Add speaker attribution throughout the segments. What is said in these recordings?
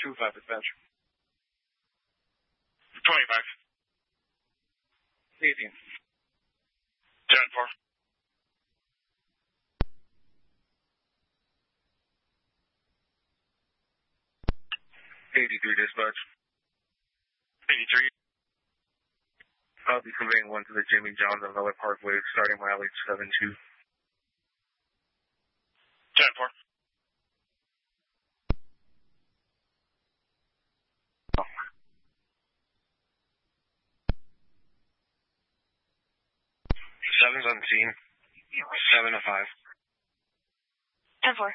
Speaker 1: 25 dispatch.
Speaker 2: 25.
Speaker 1: 18.
Speaker 2: 10-4.
Speaker 1: 83 dispatch.
Speaker 2: 83.
Speaker 1: I'll be conveying one to the Jimmy John's on Miller Parkway, starting mileage 72.
Speaker 2: 10-4.
Speaker 1: Seven's on scene. 7-5.
Speaker 3: 10-4.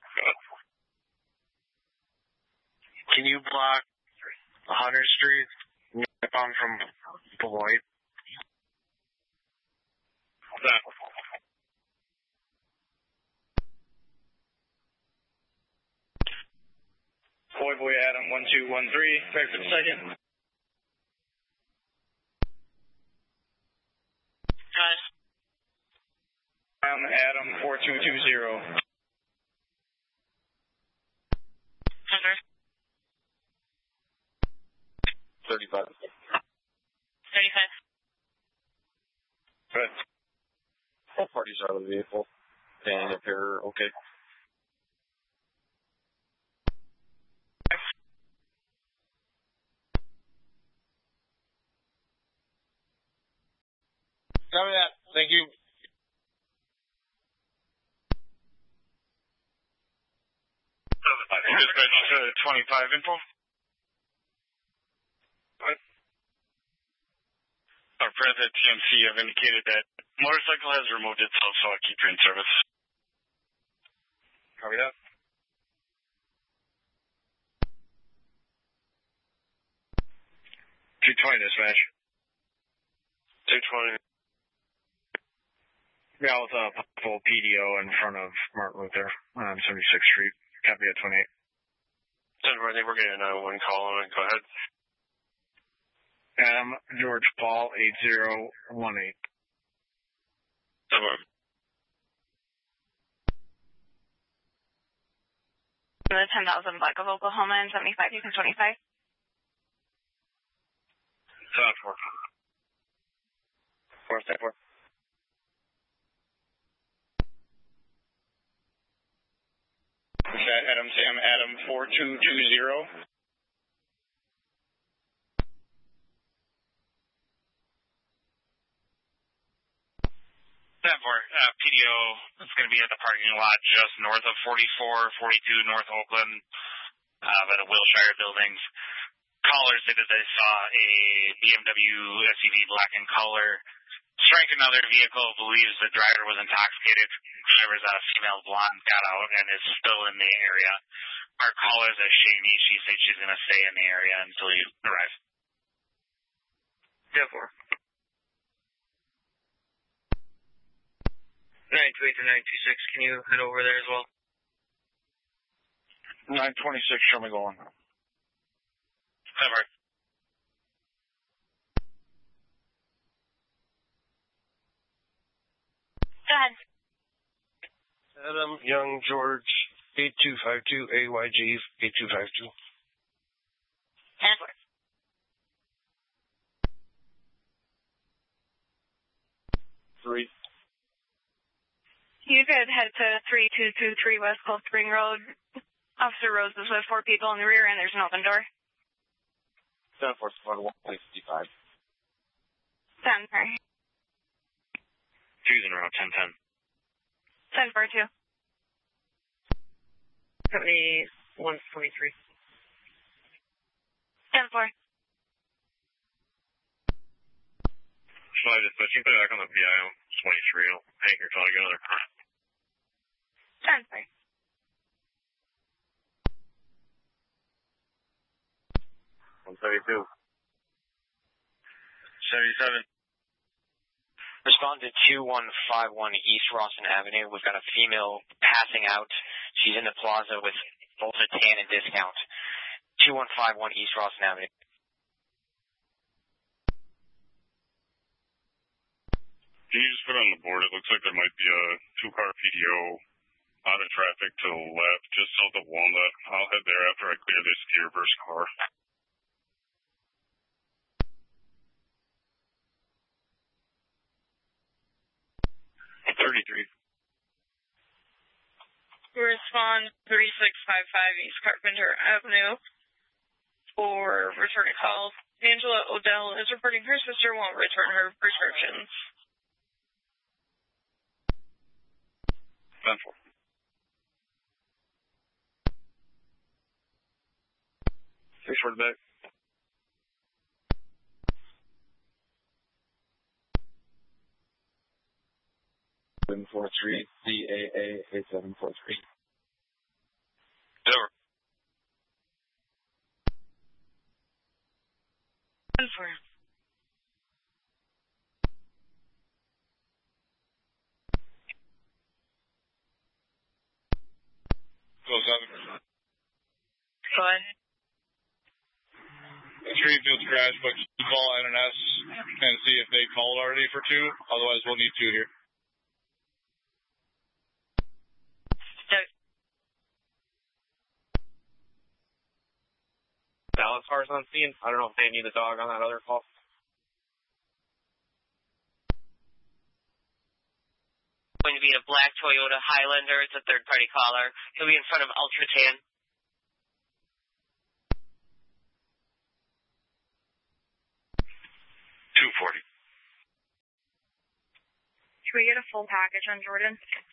Speaker 1: Can you block 100th Street northbound from Beloit?
Speaker 2: That. Boy Adam 1213, back for the second.
Speaker 3: Guys.
Speaker 2: Adam 4220.
Speaker 1: 35.
Speaker 3: 35.
Speaker 2: Good.
Speaker 1: All parties are out of the vehicle, and if they're okay. Copy that. Thank you.
Speaker 2: Dispatch 25 info.
Speaker 1: What?
Speaker 2: Our friends at TMC have indicated that motorcycle has removed itself, so I'll keep you in service.
Speaker 1: Copy that. Dispatch.
Speaker 2: 220.
Speaker 1: Yeah, with a full PDO in front of Martin Luther on 76th Street. Copy at 28.
Speaker 2: 10-4, I think we're getting a 911 call on it. Go ahead.
Speaker 1: Adam George Paul 8018.
Speaker 2: 10-4.
Speaker 3: The 10,000 Black of Oklahoma and 75, you can 25.
Speaker 1: 7-4. 4-4.
Speaker 2: Adam Sam Adam 4220. PDO is going to be at the parking lot just north of 44, 42 North Oakland, by the Wilshire buildings. Callers said that they saw a BMW SUV black in color strike another vehicle, believes the driver was intoxicated. Driver's a female blonde, got out and is still in the area. Our caller's a Shani. She said she's going to stay in the area until you arrive.
Speaker 1: 10-4. 928 to 926, can you head over there as well? 926, show me going.
Speaker 2: 10-4.
Speaker 3: Go ahead.
Speaker 1: Adam Young George 8252 AYG 8252.
Speaker 3: 10-4.
Speaker 1: Three.
Speaker 3: You could head to 3223 West Cold Spring Road. Officer Rose is with 4 people in the rear, and there's an open door.
Speaker 1: 10-4, 155.
Speaker 3: 10, sorry.
Speaker 1: Choosing around 10-10.
Speaker 3: 10-4, 2.
Speaker 4: 7123.
Speaker 3: 10-4.
Speaker 1: Slide this, but you can put it back on the PI on 23. I'll hang your phone, get another car.
Speaker 3: 10-4.
Speaker 1: 132. 77.
Speaker 5: Respond to 2151 East Rawson Avenue. We've got a female passing out. She's in the plaza with both a tan and discount. 2151 East Rawson Avenue.
Speaker 2: Can you just put on the board? It looks like there might be a 2-car PDO
Speaker 4: out of traffic to the left, just south of Walnut. I'll head there after I clear this Deerburst car.
Speaker 1: 33.
Speaker 3: Respond 3655 East Carpenter Avenue for returning calls. Angela Odell is reporting her sister won't return her prescriptions.
Speaker 1: 10-4. Six for the back.
Speaker 6: 743 CAA 8743.
Speaker 2: Over.
Speaker 3: 10-4.
Speaker 4: Go 7.
Speaker 3: Go ahead.
Speaker 4: Streetfield's crash, but call NNS and see if they called already for 2. Otherwise, we'll need 2 here.
Speaker 6: Dallas cars on scene. I don't know if they need a dog on that other call.
Speaker 7: Going to be a black Toyota Highlander. It's a third-party caller. He'll be in front of Ultratan.
Speaker 1: 240.
Speaker 3: Can we get a full package on Jordan?